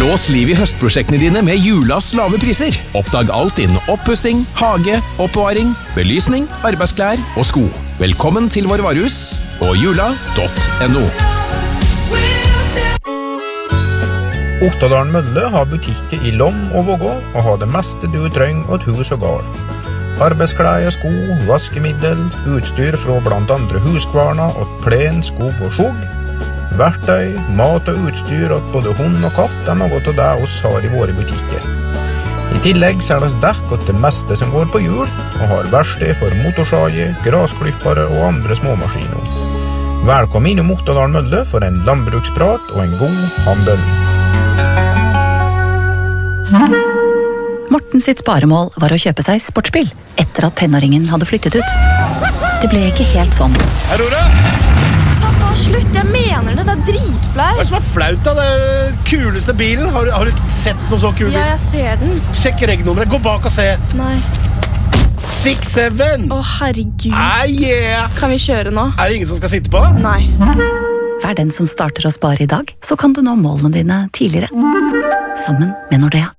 Lås liv i høstprosjektene dine med Julas lave priser. Oppdag alt innen oppussing, hage, oppbevaring, belysning, arbeidsklær og sko. Velkommen til vår varehus på jula.no. Ottadalen Mølle har butikker i Lom og Vågå og har det meste du trenger åt hus og gard. Arbeidsklær, sko, vaskemiddel, utstyr fra blant andre huskvarna og plen, skog og skjog. Verktøy, mat og utstyr åt både hund og katt er noe av det oss har i våre butikker. I tillegg selges dekk åt det meste som går på hjul, og har verksted for motorsage, grasklippere og andre småmaskiner. Velkommen innom Ottadalen Mølle for en landbruksprat og en god handel. Morten sitt sparemål var å kjøpe seg sportsbil etter at tenåringen hadde flyttet ut. Det ble ikke helt sånn. Aurora! Pappa, slutt, jeg mener det, det er dritflaut. Hva som flaut da? Det kuleste bilen. Har du ikke sett noen så kul bil? Ja, jeg ser den. Sjekk regnummeret, gå bak og se. Nei. 6-7. Å, herregud. Yeah. Kan vi kjøre nå? Er det ingen som skal sitte på? Nei. Vær den som starter å spare i dag, så kan du nå målene dine tidligere. Sammen med Nordea.